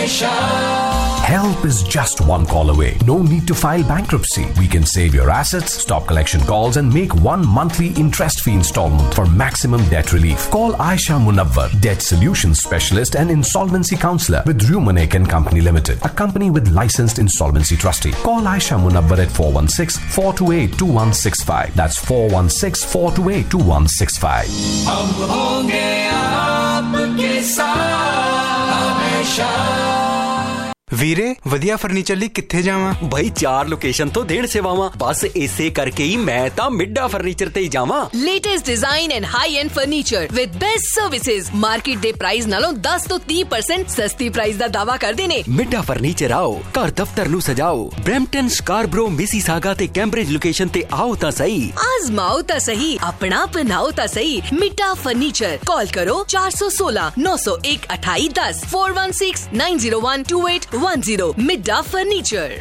Help is just one call away. No need to file bankruptcy. We can save your assets, stop collection calls and make one monthly interest-free installment for maximum debt relief. Call Aisha Munawwar, Debt Solutions Specialist and Insolvency Counselor with Rumanek & Company Limited, a company with licensed insolvency trustee. Call Aisha Munawwar at 416-428-2165. That's 416-428-2165. हम होंगे आपके साथ हमेशा। ਵੀਰੇ ਵਧੀਆ furniture ਲਈ ਕਿੱਥੇ ਜਾਵਾਂ? ਭਾਈ 4 ਲੋਕੇਸ਼ਨ ਤੋਂ ਦੇਣ ਸੇਵਾਵਾਂ, ਬਸ ਇਸੇ ਕਰਕੇ ਹੀ ਮੈਂ ਤਾਂ ਮਿੱਡਾ ਫਰਨੀਚਰ ਤੇ ਹੀ ਜਾਵਾਂ। Latest design and high end furniture with best services, market ਦੇ ਪ੍ਰਾਈਸ ਨਾਲੋਂ 10 ਤੋਂ 30% ਸਸਤੀ ਪ੍ਰਾਈਸ ਦਾ ਦਾਵਾ ਕਰਦੇ ਨੇ। ਮਿੱਡਾ ਫਰਨੀਚਰ ਆਓ, ਘਰ ਦਫ਼ਤਰ ਨੂੰ ਸਜਾਓ। ਬ੍ਰੈਂਪਟਨ, ਸਕਾਰਬਰੋ, ਮਿਸੀਸਾਗਾ ਤੇ ਕੈਂਬਰਿਜ ਲੋਕੇਸ਼ਨ ਤੇ ਆਓ ਤਾਂ ਸਹੀ, ਆਜ਼ਮਾਓ ਤਾਂ ਸਹੀ, ਆਪਣਾ ਬਣਾਓ ਤਾਂ ਸਹੀ। ਮਿੱਡਾ ਫਰਨੀਚਰ, ਕਾਲ ਕਰੋ 416-901-2810 416-901-2810। मिड्डा फर्नीचर।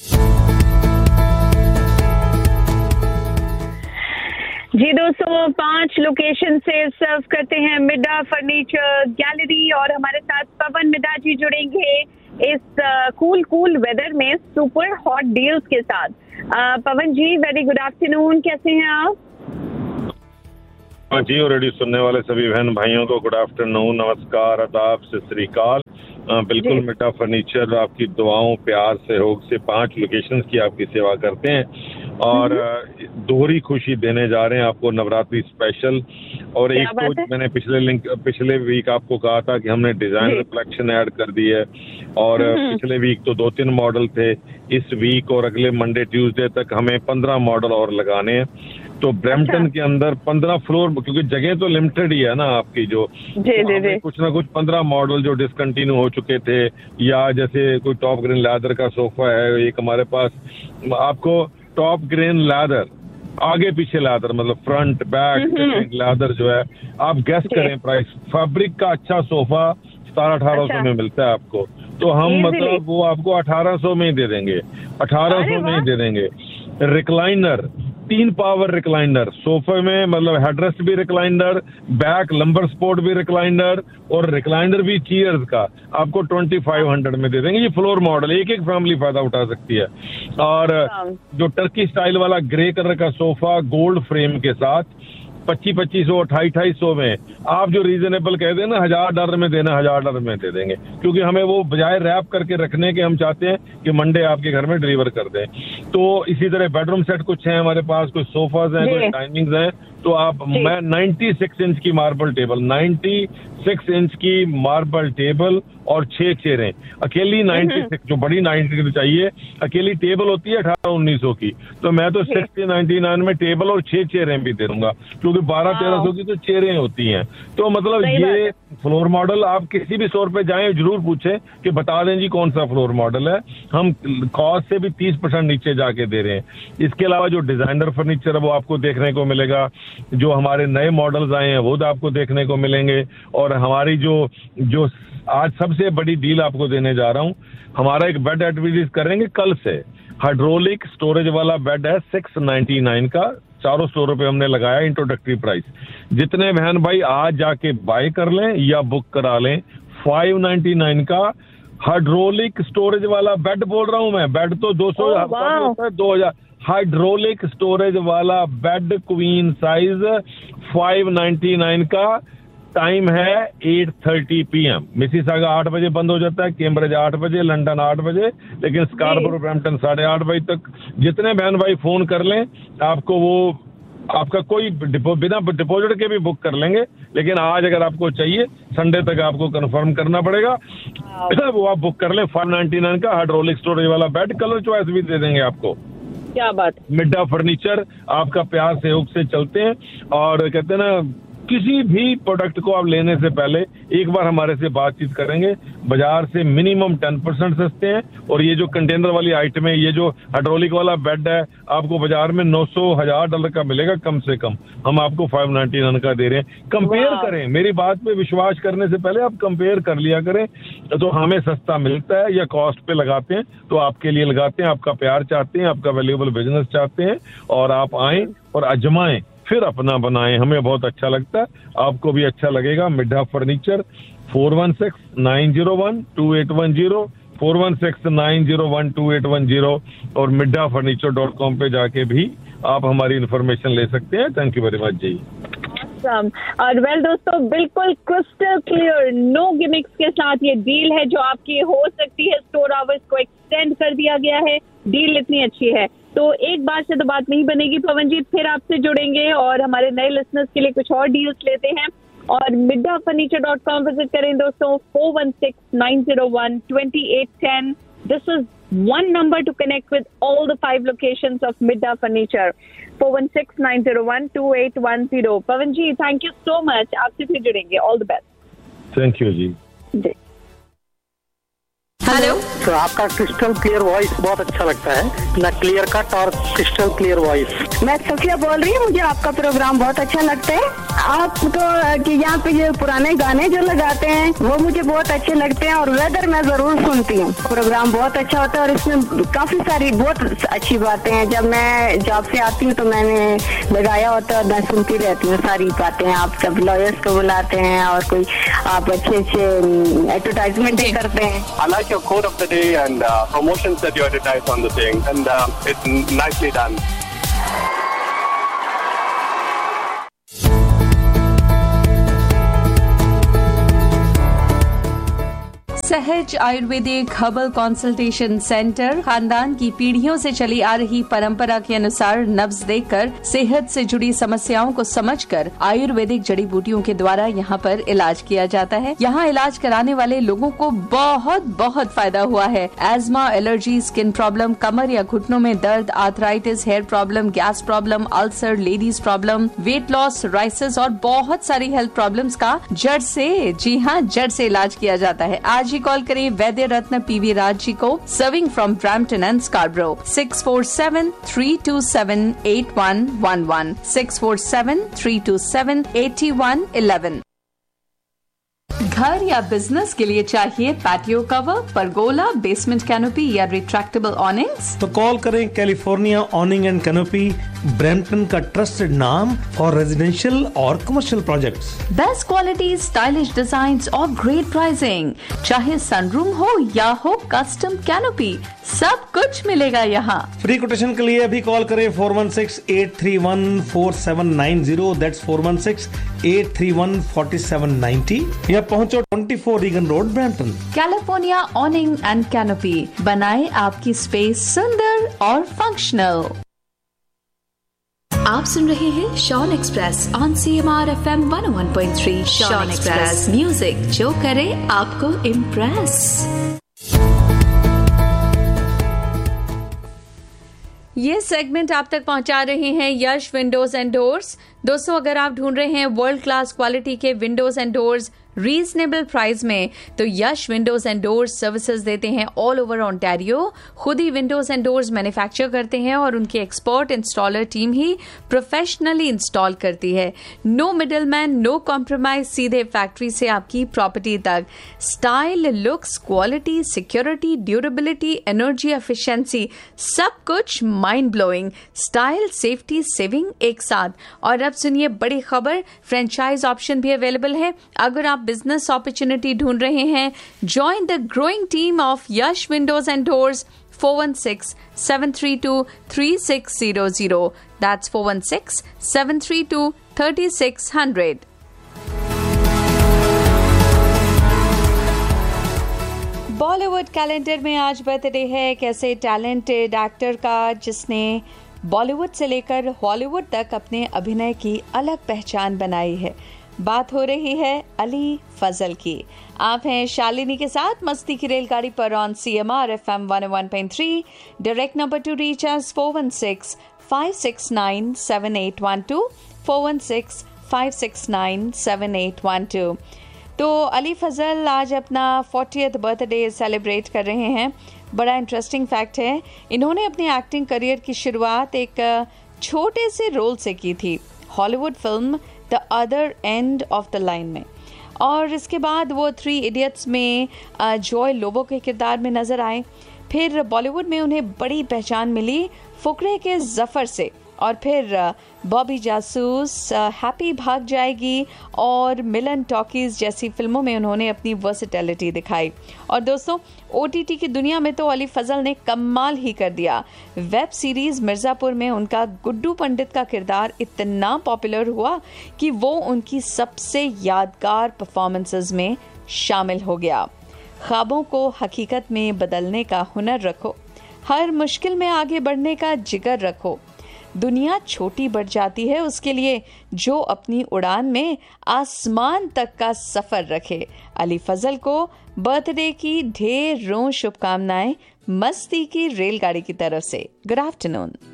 जी दोस्तों, 5 लोकेशन से सर्व करते हैं मिड्डा फर्नीचर गैलरी और हमारे साथ पवन मिड्डा जी जुड़ेंगे इस कूल वेदर में सुपर हॉट डील्स के साथ। पवन जी, वेरी गुड आफ्टरनून, कैसे हैं आप? जी, और रेडियो सुनने वाले सभी बहन भाइयों को गुड आफ्टरनून, नमस्कार, आदाब, सत श्री अकाल। बिल्कुल मिड्डा फर्नीचर आपकी दुआओं, प्यार, सहयोग से 5 लोकेशंस की आपकी सेवा करते हैं और दोहरी खुशी देने जा रहे हैं आपको नवरात्रि स्पेशल। और एक तो मैंने पिछले वीक आपको कहा था कि हमने डिजाइनर कलेक्शन ऐड कर दी है और पिछले वीक तो 2-3 मॉडल थे। इस वीक और अगले मंडे ट्यूसडे तक हमें 15 मॉडल और लगाने हैं। तो ब्रैम्पटन के अंदर 15 फ्लोर, क्योंकि जगह तो लिमिटेड ही है ना आपकी, जो कुछ ना कुछ 15 मॉडल जो डिसकंटिन्यू हो चुके थे, या जैसे कोई टॉप ग्रेन लैदर का सोफा है एक हमारे पास, आपको टॉप ग्रेन लैदर आगे पीछे लैदर, मतलब फ्रंट बैक लैदर जो है, आप गेस करें प्राइस। फैब्रिक का अच्छा सोफा 1700-1800 में मिलता है आपको, तो हम मतलब वो आपको 1800 में ही दे देंगे, 1800 में ही दे देंगे। रिक्लाइनर, 3 पावर रिक्लाइनर सोफे में, मतलब हेडरेस्ट भी रिक्लाइनर, बैक लंबर सपोर्ट भी रिक्लाइनर और रिक्लाइनर भी चीयर्स का आपको 2500 में दे देंगे। ये फ्लोर मॉडल, एक फैमिली फायदा उठा सकती है। और जो टर्की स्टाइल वाला ग्रे कलर का सोफा गोल्ड फ्रेम के साथ 2500, 2800 में, आप जो रीजनेबल कह देना $1000 में देना, $1000 में दे देंगे, क्योंकि हमें वो बजाय रैप करके रखने के हम चाहते हैं कि मंडे आपके घर में डिलीवर कर दें। तो इसी तरह बेडरूम सेट कुछ है हमारे पास, कुछ सोफाज हैं, कुछ डाइनिंग्स हैं। तो आप, मैं 96 इंच की मार्बल टेबल, 96 इंच की मार्बल टेबल और 6 चेयरें, अकेली 96, जो बड़ी 90 चाहिए, अकेली टेबल होती है 1800-1900 की, तो मैं तो 60-99 में टेबल और 6 चेयरें भी दे दूंगा, क्योंकि 1200-1300 की तो चेयरें होती हैं। तो मतलब ये फ्लोर मॉडल आप किसी भी स्टोर पे जाएं, जरूर पूछें कि बता दें जी कौन सा फ्लोर मॉडल है। हम कॉस्ट से भी 30% नीचे जाके दे रहे हैं। इसके अलावा जो डिजाइनर फर्नीचर है वो आपको देखने को मिलेगा, जो हमारे नए मॉडल्स आए हैं वो आपको देखने को मिलेंगे। और हमारी जो आज सबसे बड़ी डील आपको देने जा रहा हूँ, हमारा एक बेड एडवर्टाइज करेंगे कल से। हाइड्रोलिक स्टोरेज वाला बेड है 699 का, चारों स्टोरों पे हमने लगाया इंट्रोडक्टरी प्राइस। जितने बहन भाई आज जाके बाय कर लें या बुक करा लें, 599 का हाइड्रोलिक स्टोरेज वाला बेड बोल रहा हूँ मैं, बेड तो 200 होता है, 2000 हाइड्रोलिक स्टोरेज वाला बेड क्वीन साइज 599 का। टाइम है 8:30 PM। मिसिसागा 8 बजे बंद हो जाता है, कैम्ब्रिज 8 बजे, लंदन 8 बजे, लेकिन स्कार्बरो ब्रैम्पटन 8:30 बजे तक। जितने बहन भाई फोन कर लें, आपको वो आपका कोई बिना डिपॉजिट के भी बुक कर लेंगे, लेकिन आज अगर आपको चाहिए संडे तक आपको कंफर्म करना पड़ेगा, वो आप बुक कर लें। 599 का हाइड्रोलिक स्टोरेज वाला बेड, कलर चॉइस भी दे देंगे आपको। क्या बात। मिड्डा फर्नीचर आपका प्यार सहयोग से चलते हैं, और कहते हैं ना, किसी भी प्रोडक्ट को आप लेने से पहले एक बार हमारे से बातचीत करेंगे। बाजार से मिनिमम 10% सस्ते हैं, और ये जो कंटेनर वाली आइटम है, ये जो हाइड्रोलिक वाला बेड है, आपको बाजार में $900-1000 का मिलेगा कम से कम, हम आपको 599 का दे रहे हैं। कंपेयर करें, मेरी बात पे विश्वास करने से पहले आप कंपेयर कर लिया करें, तो हमें सस्ता मिलता है या कॉस्ट पे लगाते हैं तो आपके लिए लगाते हैं। आपका प्यार चाहते हैं, आपका वैल्यूएबल बिजनेस चाहते हैं, और आप आएं और आजमाएं, फिर अपना बनाएं। हमें बहुत अच्छा लगता है, आपको भी अच्छा लगेगा। मिड्डा फर्नीचर 416-901-2810, 416-901-2810 और middafurniture.com पे जाके भी आप हमारी इन्फॉर्मेशन ले सकते हैं। थैंक यू वेरी मच जी। और वेल दोस्तों, बिल्कुल क्रिस्टल क्लियर, नो गिमिक्स के साथ ये डील है जो आपकी हो सकती है। स्टोर आवर्स को एक्सटेंड कर दिया गया है, डील इतनी अच्छी है तो एक बार से तो बात नहीं बनेगी। पवन जी फिर आपसे जुड़ेंगे और हमारे नए लिसनर्स के लिए कुछ और डील्स लेते हैं। और middafurniture.com विजिट करें दोस्तों। 416-901-2810। This is one number to connect with all the 5 locations of Midda Furniture. 416-901-2810. Pavan ji, thank you so much. आपसे फिर जुड़ेंगे. All the best. Thank you ji. Hello. तो आपका क्रिस्टल क्लियर वॉइस बहुत अच्छा लगता है ना, क्लियर कट और क्रिस्टल क्लियर वॉइस। मैं सफिया बोल रही हूँ, मुझे आपका प्रोग्राम बहुत अच्छा लगता है। आप तो यहाँ पे जो पुराने गाने जो लगाते हैं वो मुझे बहुत अच्छे लगते हैं और वेदर मैं जरूर सुनती हूँ। प्रोग्राम बहुत अच्छा होता है और इसमें काफी सारी बहुत अच्छी बातें हैं। जब मैं जॉब से आती हूँ तो मैंने लगाया होता है और मैं सुनती रहती हूँ सारी बातें। आप सब लॉयर्स को बुलाते हैं और कोई आप अच्छे अच्छे एडवर्टाइजमेंट करते हैं। I like your quote of the day and promotions that you advertise on the thing, and it's nicely done. सहज आयुर्वेदिक हर्बल कंसल्टेशन सेंटर खानदान की पीढ़ियों से चली आ रही परंपरा के अनुसार नब्ज देखकर सेहत से जुड़ी समस्याओं को समझकर आयुर्वेदिक जड़ी बूटियों के द्वारा यहाँ पर इलाज किया जाता है। यहाँ इलाज कराने वाले लोगों को बहुत बहुत फायदा हुआ है। एज्मा, एलर्जी, स्किन प्रॉब्लम, कमर या घुटनों में दर्द, arthritis, hair problem, gas problem, ulcer, ladies problem, weight loss, राइसेस और बहुत सारी हेल्थ प्रॉब्लम्स का जड़ से, जी हाँ, जड़ से इलाज किया जाता है। आज ही कॉल करें वैद्य रत्न पीवी राज जी को, सर्विंग फ्रॉम ब्रैम्पटन एंड स्कार्बरो। 647-327-8111, 647-327-8111। घर या बिजनेस के लिए चाहिए patio cover, pergola, basement canopy या रिट्रैक्टेबल ऑनिंग्स? तो कॉल करें कैलिफोर्निया ऑनिंग एंड कैनोपी, ब्रैम्पटन का ट्रस्टेड नाम फॉर रेजिडेंशियल और commercial projects. Best quality, stylish designs और ग्रेट प्राइसिंग। चाहे सनरूम हो या हो कस्टम कैनोपी, सब कुछ मिलेगा यहाँ। फ्री कोटेशन के लिए अभी कॉल करें 416-831-4790, दैट्स 416-831-4790, या पहुंचो 24 Regan road, Brampton. California ऑनिंग and canopy, बनाए आपकी स्पेस सुंदर और फंक्शनल। आप सुन रहे हैं Shawn express on CMR FM 101.3। Shawn express, music जो करे आपको इम्प्रेस। ये सेगमेंट आप तक पहुंचा रहे हैं यश विंडोज एंड डोर्स। दोस्तों, अगर आप ढूंढ रहे हैं वर्ल्ड क्लास क्वालिटी के Windows and doors reasonable price में, तो यश विंडोज एंड डोर्स सर्विसेज देते हैं ऑल ओवर ओंटारियो। खुद ही विंडोज एंड डोर्स मैन्युफैक्चर करते हैं और उनकी एक्सपर्ट इंस्टॉलर टीम ही प्रोफेशनली इंस्टॉल करती है। नो मिडलमैन, नो कॉम्प्रोमाइज, सीधे फैक्ट्री से आपकी प्रॉपर्टी तक। Style, looks, quality, security, durability, energy efficiency, सब कुछ mind blowing. Style, safety, saving एक साथ। और अब सुनिए बड़ी खबर, फ्रेंचाइज ऑप्शन भी अवेलेबल है। अगर आप बिजनेस अपॉर्चुनिटी ढूंढ रहे हैं, join the growing team of Yash Windows and doors. 416-732-3600, that's 416-732-3600। Bollywood calendar में आज बर्थडे है एक ऐसे टैलेंटेड एक्टर का जिसने बॉलीवुड से लेकर हॉलीवुड तक अपने अभिनय की अलग पहचान बनाई है। बात हो रही है अली फजल की। आप हैं शालिनी के साथ मस्ती की रेलगाड़ी पर on CMR FM 101.3। Direct number two reach अस 416-569-7812, 416-569-7812। तो अली फजल आज अपना 40th बर्थडे सेलिब्रेट कर रहे हैं। बड़ा इंटरेस्टिंग फैक्ट है, इन्होंने अपनी एक्टिंग करियर की शुरुआत एक छोटे से रोल से की थी, Hollywood film the other end of the line में। और इसके बाद वो 3 इडियट्स में जॉय लोबो के किरदार में नजर आए। फिर बॉलीवुड में उन्हें बड़ी पहचान मिली फुकरे के जफर से और फिर बॉबी जासूस, हैप्पी भाग जाएगी और मिलन टॉकीज जैसी फिल्मों में उन्होंने अपनी वर्सेटिलिटी दिखाई। और दोस्तों, OTT की दुनिया में तो अली फजल ने कमाल ही कर दिया। वेब सीरीज मिर्जापुर में उनका गुड्डू पंडित का किरदार इतना पॉपुलर हुआ कि वो उनकी सबसे यादगार परफॉर्मेंसेस में शामिल हो गया। ख्वाबों को हकीकत में बदलने का हुनर रखो, हर मुश्किल में आगे बढ़ने का जिगर रखो। दुनिया छोटी बढ़ जाती है उसके लिए जो अपनी उड़ान में आसमान तक का सफर रखे। अली फजल को बर्थडे की ढेरों शुभकामनाएं मस्ती की रेलगाड़ी की तरफ से। Good afternoon.